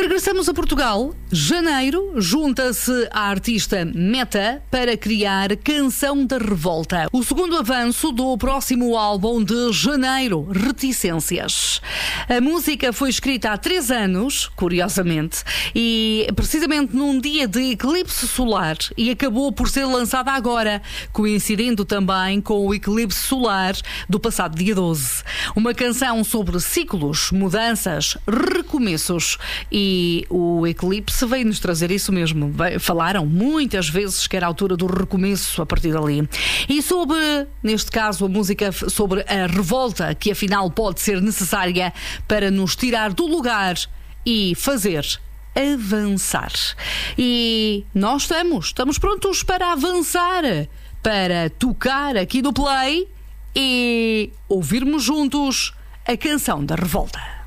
Regressamos a Portugal. Janeiro junta-se a artista Meta para criar Canção da Revolta, o segundo avanço do próximo álbum de janeiro, Reticências. A música foi escrita há 3 anos, curiosamente, e precisamente num dia de eclipse solar, e acabou por ser lançada agora, coincidindo também com o eclipse solar do passado dia 12. Uma canção sobre ciclos, mudanças, recomeços, e o eclipse veio-nos trazer isso mesmo. Falaram muitas vezes que era a altura do recomeço a partir dali. E sobre, neste caso, a música sobre a revolta, que afinal pode ser necessária para nos tirar do lugar e fazer avançar. E nós estamos prontos para avançar, para tocar aqui no Play e ouvirmos juntos a Canção da Revolta.